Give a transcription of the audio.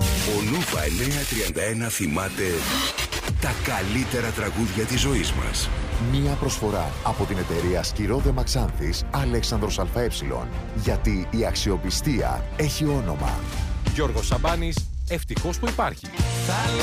Ο Νούβα 931 θυμάται τα καλύτερα τραγούδια της ζωής μας. Μία προσφορά από την εταιρεία Σκυρόδε Μαξάνθης Αλέξανδρος ΑΕ. Γιατί η αξιοπιστία έχει όνομα. Γιώργος Σαμπάνης, ευτυχώς που υπάρχει.